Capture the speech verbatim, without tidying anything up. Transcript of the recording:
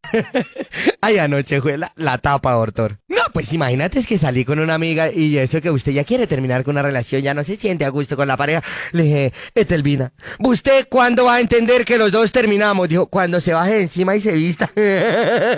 Ay, anoche fue la, la tapa, doctor. No, pues imagínate es que salí con una amiga y eso que usted ya quiere terminar con una relación, ya no se siente a gusto con la pareja. Le dije, Etelvina, ¿usted cuándo va a entender que los dos terminamos? Dijo, cuando se baje de encima y se vista.